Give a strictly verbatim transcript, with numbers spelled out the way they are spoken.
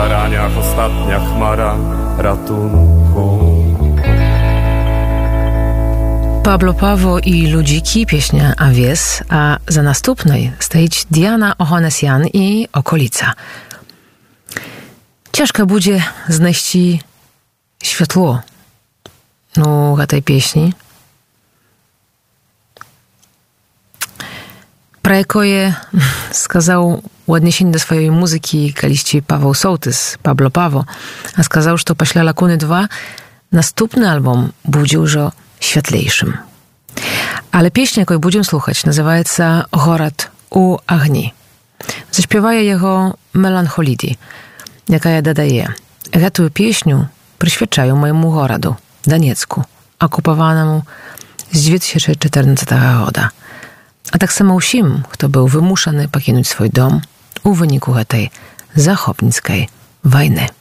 staraniach ostatnia chmara ratunku. Pablo Pawo i Ludziki, pieśnia Avies, a za następnej stoić Diana Ohanessian i okolica. Ciężko będzie znaleźć światło no, w tej pieśni. Про якое сказаў у аднесенні да сваёй музыкі калісьці Павел Соўтыс, Пабло Паво, а сказаў, што пасля Лакуны два наступны альбом будзе ўжо światlejszym. Ale pieśń, jaką będziemy słuchać, nazywa się Город у огні. Zaśpiewaje jego Melancholidi, jaka ja dodaje. Tę pieśnię przyświadczają mojemu gorodu, Doniecku, okupowanemu z dwa tysiące czternastego roku. A tak samo усім, kto był wymuszany покинуть swój dom w wyniku tej zachopnickiej wojny.